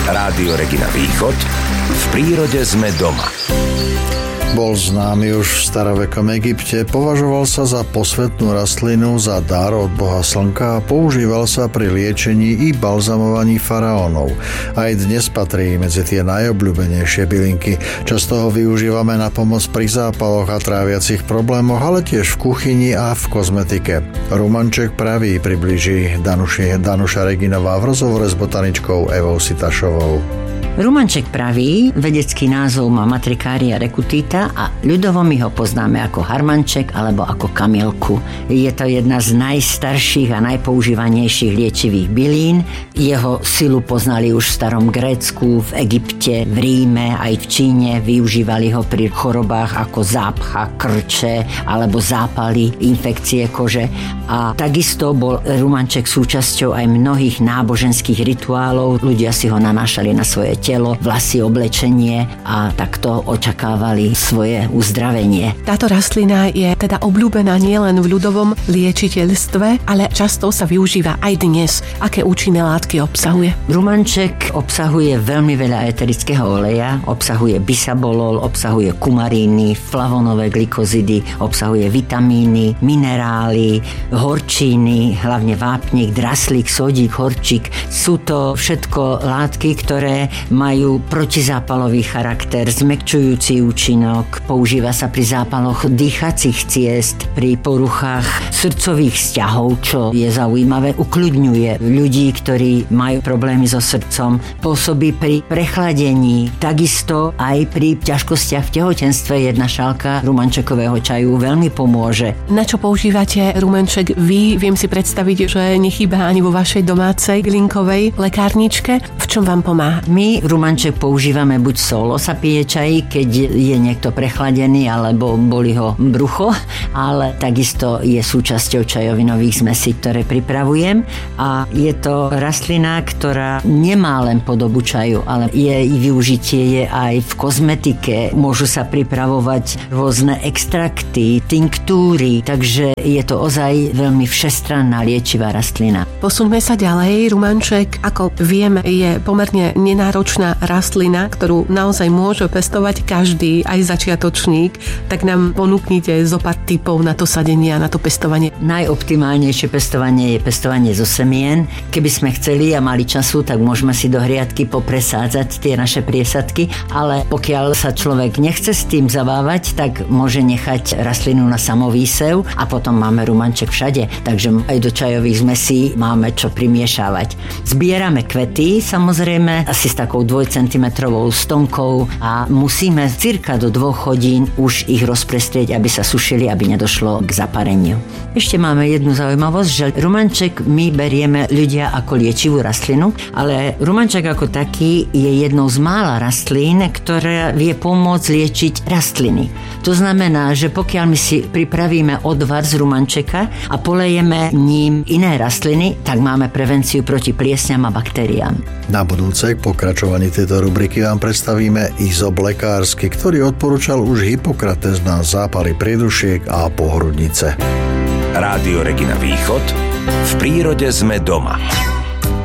Rádio Regina Východ. V prírode sme doma. Bol známy už v starovekom Egypte, považoval sa za posvätnú rastlinu, za dar od boha slnka a používal sa pri liečení i balzamovaní faraónov. Aj dnes patrí medzi tie najobľúbenejšie bylinky. Často ho využívame na pomoc pri zápaloch a tráviacich problémoch, ale tiež v kuchyni a v kozmetike. Rumanček pravý priblíži Danuša Reginová v rozhovore s botaničkou Evou Sitašovou. Rumanček pravý, vedecký názov má Matricaria recutita a ľudovo my ho poznáme ako harmanček alebo ako kamilku. Je to jedna z najstarších a najpoužívanejších liečivých bylín. Jeho silu poznali už v starom Grécku, v Egypte, v Ríme, aj v Číne. Využívali ho pri chorobách ako zápcha, krče alebo zápaly, infekcie kože. A takisto bol rumanček súčasťou aj mnohých náboženských rituálov. Ľudia si ho nanášali na svoje telo, vlasy, oblečenie a takto očakávali svoje uzdravenie. Táto rastlina je teda obľúbená nielen v ľudovom liečiteľstve, ale často sa využíva aj dnes. Aké účinné látky obsahuje? Rumanček obsahuje veľmi veľa eterického oleja, obsahuje bisabolol, obsahuje kumaríny, flavonové glikozidy, obsahuje vitamíny, minerály, horčíny, hlavne vápnik, draslík, sodík, horčík. Sú to všetko látky, ktoré majú protizápalový charakter, zmäkčujúci účinok, používa sa pri zápaloch dýchacích ciest, pri poruchách srdcových vzťahov, čo je zaujímavé, ukľudňuje ľudí, ktorí majú problémy so srdcom, pôsobí pri prechladení, takisto aj pri ťažkostiach v tehotenstve jedna šálka rumančekového čaju veľmi pomôže. Na čo používate rumanček vy? Viem si predstaviť, že nechýba ani vo vašej domácej bylinkovej lekárničke. V čom vám pomáha? My rumanček používame buď solo, sa pije čaj, keď je niekto prechladený alebo boli ho brucho, ale takisto je súčasťou čajovinových zmesí, ktoré pripravujem a je to rastlina, ktorá nemá len podobu čaju, ale jej využitie je aj v kozmetike. Môžu sa pripravovať rôzne extrakty, tinktúry, takže je to ozaj veľmi všestranná liečivá rastlina. Posuňme sa ďalej. Rumanček, ako vieme, je pomerne nenáročná rastlina, ktorú naozaj môže pestovať každý, aj začiatočník, tak nám ponúknite zo pár tipov na to sadenie a na to pestovanie. Najoptimálnejšie pestovanie je pestovanie zo semien. Keby sme chceli a mali času, tak môžeme si do hriadky popresádzať tie naše priesadky, ale pokiaľ sa človek nechce s tým zabávať, tak môže nechať rastlinu na samovýsev a potom máme rumanček všade, takže aj do čajových zmesí máme čo primiešavať. Zbierame kvety, samozrejme, asi s takou 2 cm stonkou a musíme cirka do 2 hodín už ich rozprestrieť, aby sa sušili, aby nedošlo k zapareniu. Ešte máme jednu zaujímavosť, že rumanček my berieme ľudia ako liečivú rastlinu, ale rumanček ako taký je jednou z mála rastlín, ktorá vie pomôcť liečiť rastliny. To znamená, že pokiaľ my si pripravíme odvar z rumančeka a polejeme ním iné rastliny, tak máme prevenciu proti pliesňam a baktériám. Na budúce k pokračovaní tejto rubriky vám predstavíme izop lekársky, ktorý odporúčal už Hippokrates na zápaly priedušiek a pohrudnice. Rádio Regina Východ. V prírode sme doma.